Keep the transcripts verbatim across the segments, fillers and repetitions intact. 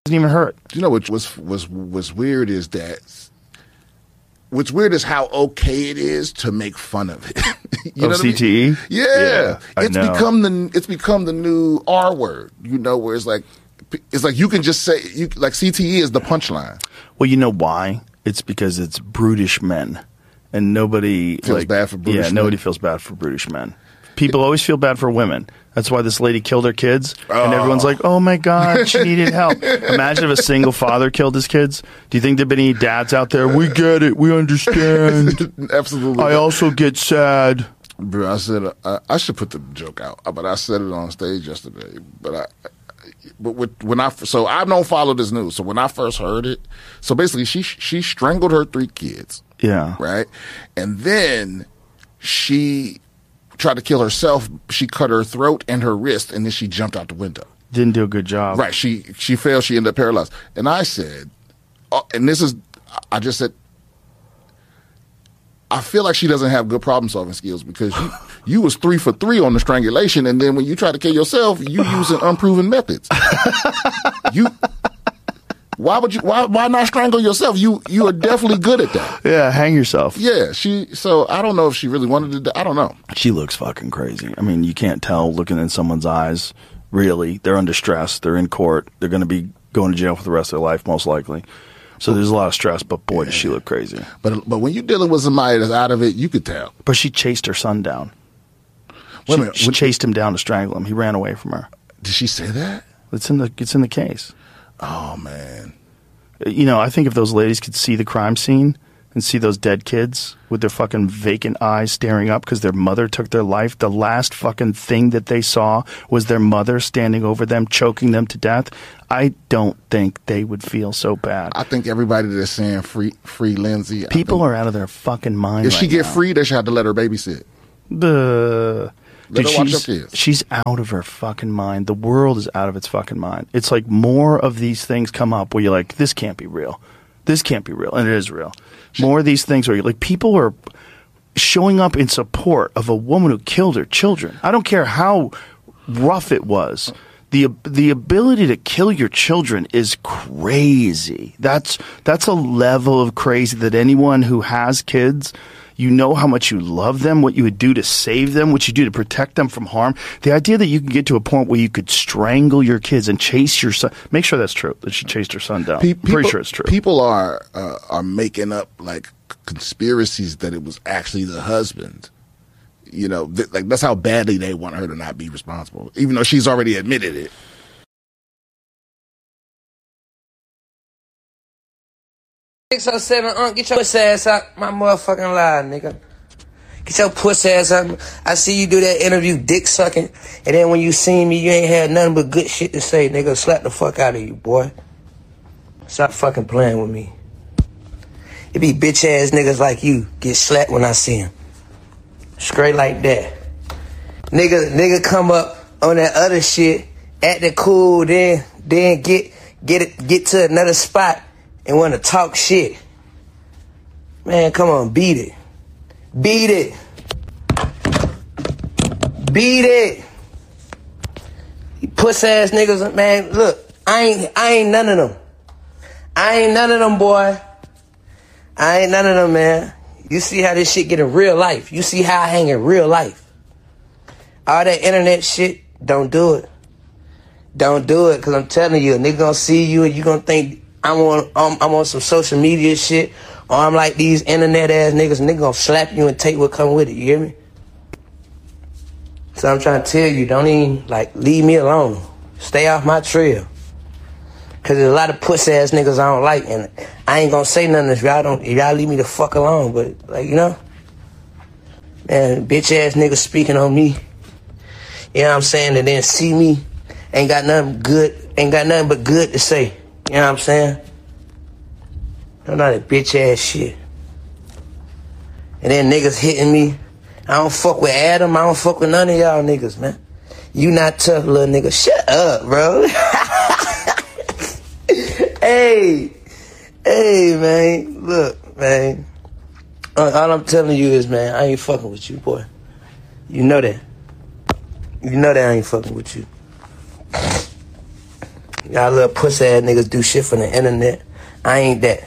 doesn't even hurt. You know what was was was weird is that what's weird is how okay it is to make fun of it. You of know C T E? I mean? Yeah, yeah it's know. become the it's become the new R word. You know, where it's like it's like you can just say you like C T E is the punchline. Well, you know why? It's because it's brutish men, and nobody feels like, bad for brutish yeah men. nobody feels bad for brutish men. People always feel bad for women. That's why this lady killed her kids, oh. and everyone's like, "Oh my God, she needed help." Imagine if a single father killed his kids. Do you think there'd be any dads out there? We get it, we understand. Absolutely. I also get sad. Bro, I said uh, I should put the joke out, but I said it on stage yesterday. But I, but with, when I so I don't follow this news. So when I first heard it, so basically she she strangled her three kids. Yeah. Right, and then she tried to kill herself. She cut her throat and her wrist, and then she jumped out the window. Didn't do a good job. Right. She she failed. She ended up paralyzed. And I said, uh, and this is, I just said, I feel like she doesn't have good problem solving skills because you you was three for three on the strangulation, and then when you try to kill yourself, you using unproven methods. You. Why would you? Why? Why not strangle yourself? You you are definitely good at that. Yeah, hang yourself. Yeah, she. So I don't know if she really wanted to. I don't know. She looks fucking crazy. I mean, you can't tell looking in someone's eyes. Really, they're under stress. They're in court. They're going to be going to jail for the rest of their life, most likely. So there's a lot of stress. But boy, does she look crazy. But but when you're dealing with somebody that's out of it, you could tell. But she chased her son down. Wait she, a minute. She when, chased him down to strangle him. He ran away from her. Did she say that? It's in the. It's in the case. Oh man. You know, I think if those ladies could see the crime scene and see those dead kids with their fucking vacant eyes staring up because their mother took their life, the last fucking thing that they saw was their mother standing over them, choking them to death, I don't think they would feel so bad. I think everybody that's saying free free Lindsay. People think, are out of their fucking mind. If right she get now. free, they should have to let her babysit. The... Let Dude, her watch she's, her kids. she's out of her fucking mind. The world is out of its fucking mind. It's like more of these things come up where you're like, this can't be real. This can't be real. And it is real. More of these things where you're like, people are showing up in support of a woman who killed her children. I don't care how rough it was. The the ability to kill your children is crazy. That's that's a level of crazy that anyone who has kids, you know how much you love them, what you would do to save them, what you do to protect them from harm. The idea that you can get to a point where you could strangle your kids and chase your son. Make sure that's true, that she chased her son down. Pe- I'm pretty people, sure it's true. People are uh, are making up like conspiracies that it was actually the husband. You know, th- like that's how badly they want her to not be responsible, even though she's already admitted it. six oh seven, uh, get your pussy ass out my motherfucking lie, nigga. Get your pussy ass out. I see you do that interview dick sucking, and then when you see me, you ain't had nothing but good shit to say, nigga. Slap the fuck out of you, boy. Stop fucking playing with me. It be bitch ass niggas like you get slapped when I see them. Straight like that. Nigga, nigga come up on that other shit, acting cool, then then get get it get to another spot and wanna talk shit. Man, come on, beat it. Beat it. Beat it. You puss ass niggas, man, look, I ain't I ain't none of them. I ain't none of them, boy. I ain't none of them, man. You see how this shit get in real life. You see how I hang in real life. All that internet shit, don't do it. Don't do it, because I'm telling you, a nigga gonna see you and you gonna think I'm on I'm, I'm on some social media shit, or I'm like these internet ass niggas, and nigga gonna slap you and take what come with it, you hear me? So I'm trying to tell you, don't even, like, leave me alone. Stay off my trail. Cause there's a lot of puss ass niggas I don't like, and I ain't gonna say nothing if y'all don't, if y'all leave me the fuck alone. But like, you know, man, bitch ass niggas speaking on me. You know what I'm saying? And then see me, ain't got nothing good, ain't got nothing but good to say. You know what I'm saying? None of that bitch ass shit. And then niggas hitting me. I don't fuck with Adam. I don't fuck with none of y'all niggas, man. You not tough, little nigga. Shut up, bro. Hey, hey, man, look, man, all, all I'm telling you is, man, I ain't fucking with you, boy. You know that. You know that I ain't fucking with you. Y'all little pussy ass niggas do shit for the internet. I ain't that.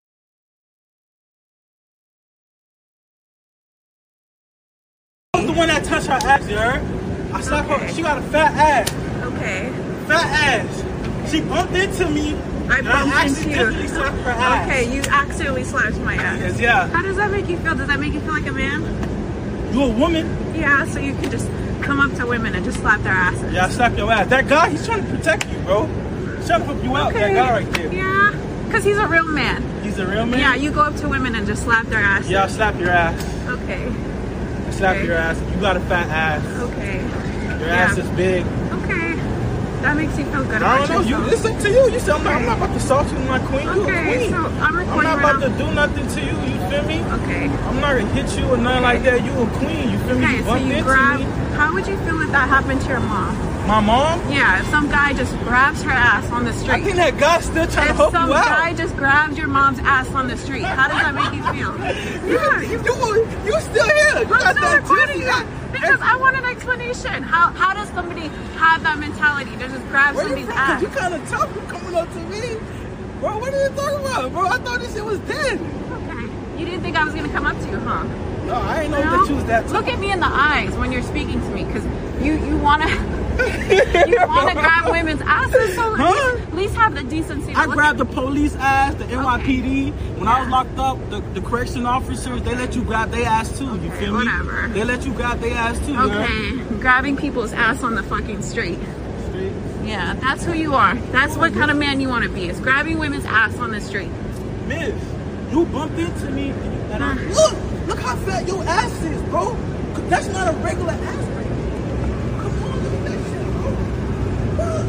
I was the one that touched her ass, you heard? I slapped Okay. her. She got a fat ass. Okay. Fat ass. She bumped into me. I and bumped I into accidentally you. slapped her ass. Okay, you accidentally slapped my ass. Yes, yeah. How does that make you feel? Does that make you feel like a man? You a woman? Yeah, so you can just come up to women and just slap their asses. Yeah, I slapped your ass. That guy, he's trying to protect you, bro. He's trying to help you out. Okay. That guy right there. Yeah, because he's a real man. He's a real man? Yeah, you go up to women and just slap their asses. Yeah, I slapped your ass. Okay. I slapped Okay. your ass. You got a fat ass. Okay. Your Yeah. ass is big. Okay. That makes you feel good I about don't know. You, yourself. it's up to you. You said I'm not, I'm not about to salt you, my queen. You a Okay, queen. so I'm I'm recording not right about to now. do nothing to you. You feel me? Okay. I'm not gonna hit you or nothing like that. You a queen. You feel me? Okay, You so bumped you into grab. me. How would you feel if that happened to your mom? My mom? Yeah, if some guy just grabs her ass on the I street. think that guy's still trying to If help some you out. guy just grabs your mom's ass on the street, how does that make you feel? Yeah, you, you, you still here. You I'm got still that recording tizzy. that because I want an explanation. How how does somebody have that mentality to just grab Where you somebody's from? ass? You kind of tough. You coming up to me. Bro, what are you talking about, bro? I thought this shit was dead. Okay. You didn't think I was gonna come up to you, huh? No, I ain't know No? that you was that tough. Look at me in the eyes when you're speaking to me, because you you wanna you wanna grab women's asses, so at Huh? least, at least have the decency to I look grabbed the at me. police ass, the N Y P D. When I was Yeah. locked up, the, the correction officers, they let you grab their ass too. You Okay, feel me? whatever. They let you grab their ass too. you heard? Okay, grabbing people's ass on the fucking street. Straight. Yeah, that's who you are. That's what kind of man you want to be. Is grabbing women's ass on the street. Miss, you bumped into me and I Uh. look, look how fat your ass is, bro. That's not a regular ass right there. Come on, look at that shit, bro. Look.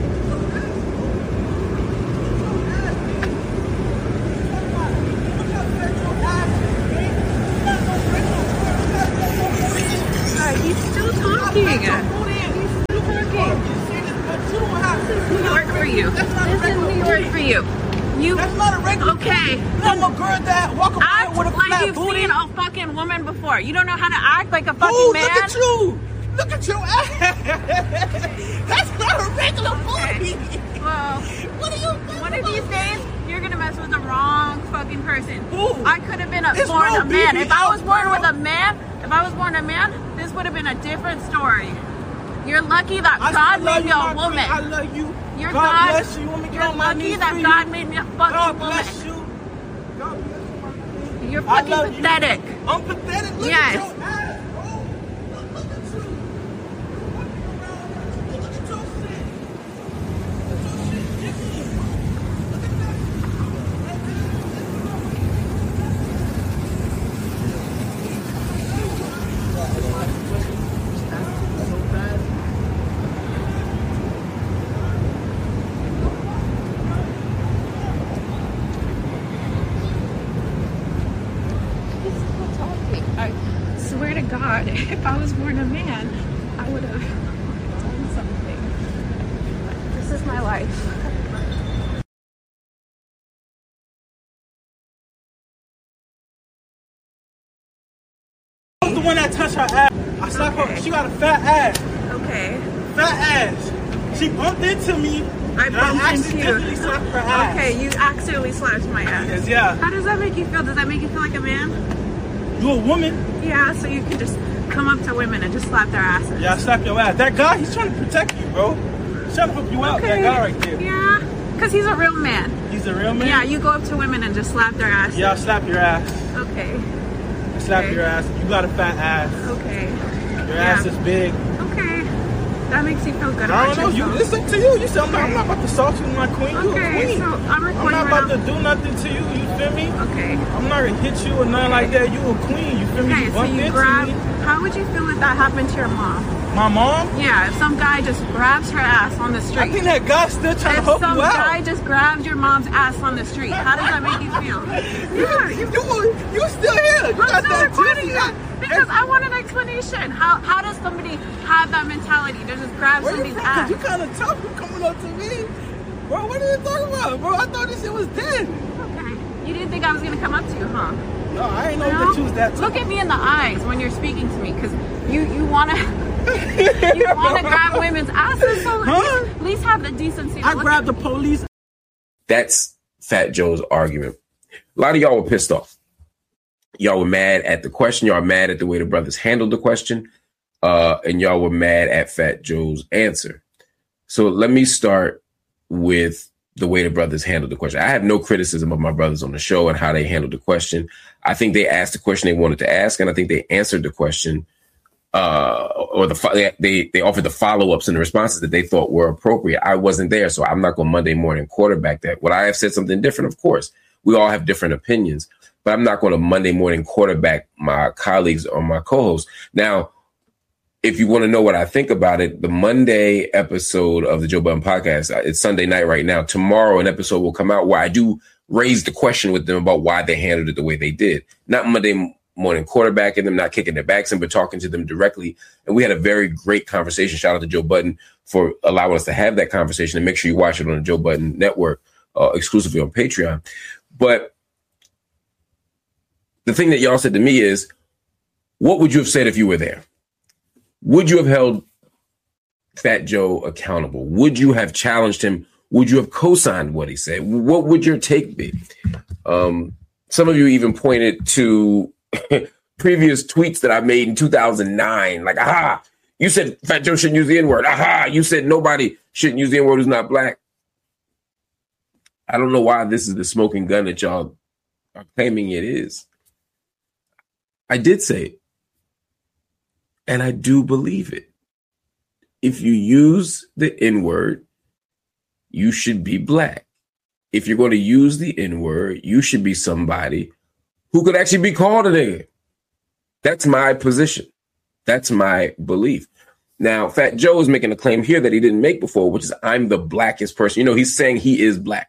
Look how fat your ass is, man. That's not no regular Uh, he's still talking. This is New York for you. This is New York for you. You That's not a regular. okay? I'm a girl that walk Act around with a like flat you've booty. seen a fucking woman before. You don't know how to act like a fucking Ooh, man. look at you. Look at your ass. That's not a regular booty. Well, What are you one of these days you're gonna mess with the wrong fucking person. Who? I could have been a, It's born no a man. B B If I was L, born girl. with a man, if I was born a man, this would have been a different story. You're lucky that I God still love made you you, a my woman. queen. I love you. You're God, God. bless you. You want me to get You're on my lucky knees that for God you? made me a fucking God woman. bless you. God bless you, my queen. You're I fucking love you. pathetic. I'm pathetic. Look Yes. at your ass, bro. Look, look at you. Look at your shit. Look at your shit. Jiggly. Look at that. He's still talking. I swear to God, if I was born a man, I would have done something. This is my life. I was the one that touched her ass. I slapped Okay. her. She got a fat ass. Okay. Fat ass. She bumped into me. I and bumped I into accidentally you. slapped her ass. Okay, you accidentally slapped my ass. Yes, yeah. How does that make you feel? Does that make you feel like a man? You a woman? Yeah, so you can just come up to women and just slap their asses. Yeah, I slapped your ass. That guy, he's trying to protect you, bro. He's trying to help you out. Okay. That guy right there. Yeah, because he's a real man. He's a real man? Yeah, you go up to women and just slap their asses. Yeah, I slapped your ass. Okay. I slapped Okay. your ass. You got a fat ass. Okay. Your Yeah. ass is big. Okay. That makes you feel good I about don't know. You, yourself. it's up to you. You said I'm not, I'm not about to salt you, my queen. You a Okay, queen. so I'm I'm recording not right about to now. do nothing to you. You feel me? Okay. I'm not gonna hit you or nothing like that. You a queen. You feel me? Okay, You so bumped you into grab. me. How would you feel if that happened to your mom? My mom? Yeah, if some guy just grabs her ass on the I street. think that guy's still trying to If help some you out. guy just grabs your mom's ass on the street, how does that make you feel? Yeah, You, you, you still here. You I'm got still that recording tizzy. that because I want an explanation. How how does somebody have that mentality to just grab Where you somebody's from? ass? You kind of tough. You coming up to me. Bro, what are you talking about, bro? I thought this shit was dead. Okay. You didn't think I was gonna come up to you, huh? No, I ain't know No? that you was that tough. Look at me in the eyes when you're speaking to me, because you you wanna you wanna grab women's asses, so Huh? at least have the decency to I look grabbed the at me. police. That's Fat Joe's argument. A lot of y'all were pissed off. Y'all were mad at the question. Y'all were mad at the way the brothers handled the question. Uh, and y'all were mad at Fat Joe's answer. So let me start with the way the brothers handled the question. I have no criticism of my brothers on the show and how they handled the question. I think they asked the question they wanted to ask, and I think they answered the question, uh, or the they they offered the follow-ups and the responses that they thought were appropriate. I wasn't there, so I'm not going to Monday morning quarterback that. Would I have said something different? Of course. We all have different opinions, but I'm not going to Monday morning quarterback my colleagues or my co-hosts. Now, if you want to know what I think about it, the Monday episode of the Joe Budden podcast, it's Sunday night right now. Tomorrow, an episode will come out where I do raise the question with them about why they handled it the way they did. Not Monday morning quarterbacking them, not kicking their backs in, but talking to them directly. And we had a very great conversation. Shout out to Joe Budden for allowing us to have that conversation. And make sure you watch it on the Joe Budden Network, uh, exclusively on Patreon. But the thing that y'all said to me is, what would you have said if you were there? Would you have held Fat Joe accountable? Would you have challenged him? Would you have co-signed what he said? What would your take be? Um, some of you even pointed to previous tweets that I made in two thousand nine. Like, aha, you said Fat Joe shouldn't use the N-word. Aha, you said nobody shouldn't use the N-word who's not black. I don't know why this is the smoking gun that y'all are claiming it is. I did say it. And I do believe it. If you use the N-word, you should be black. If you're going to use the N-word, you should be somebody who could actually be called a nigga. That's my position. That's my belief. Now, Fat Joe is making a claim here that he didn't make before, which is I'm the blackest person. You know, he's saying he is black.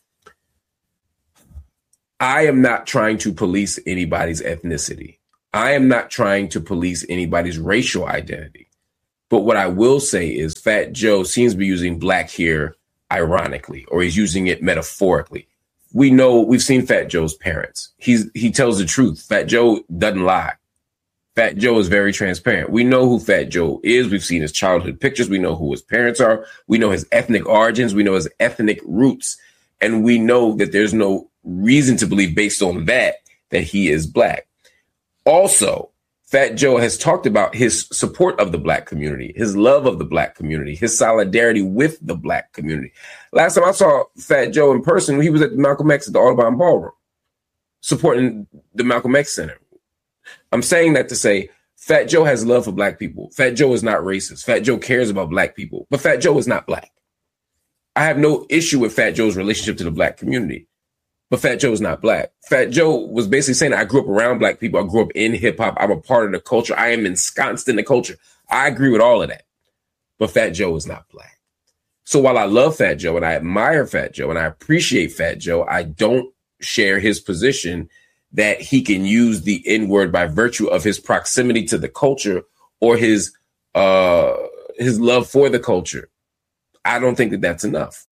I am not trying to police anybody's ethnicity. I am not trying to police anybody's racial identity. But what I will say is Fat Joe seems to be using black here ironically, or he's using it metaphorically. We know, we've seen Fat Joe's parents. He's he tells the truth. Fat Joe doesn't lie. Fat Joe is very transparent. We know who Fat Joe is. We've seen his childhood pictures. We know who his parents are. We know his ethnic origins. We know his ethnic roots. And we know that there's no reason to believe based on that, that he is black. Also, Fat Joe has talked about his support of the black community, his love of the black community, his solidarity with the black community. Last time I saw Fat Joe in person, he was at Malcolm X at the Audubon Ballroom, supporting the Malcolm X Center. I'm saying that to say Fat Joe has love for black people. Fat Joe is not racist. Fat Joe cares about black people, but Fat Joe is not black. I have no issue with Fat Joe's relationship to the black community, but Fat Joe is not black. Fat Joe was basically saying, I grew up around black people. I grew up in hip hop. I'm a part of the culture. I am ensconced in the culture. I agree with all of that, but Fat Joe is not black. So while I love Fat Joe and I admire Fat Joe and I appreciate Fat Joe, I don't share his position that he can use the N-word by virtue of his proximity to the culture or his uh, his love for the culture. I don't think that that's enough.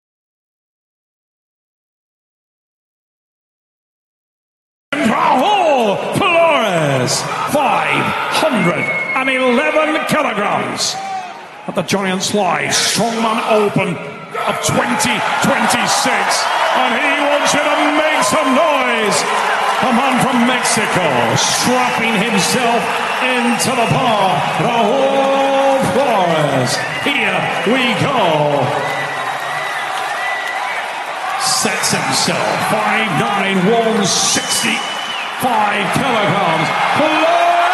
Raul Flores, five hundred eleven kilograms. At the Giant Slide Strongman Open of twenty twenty-six. And he wants you to make some noise. A man from Mexico strapping himself into the bar. Raul Flores. Here we go. Sets himself five nine, one sixty-five kilograms.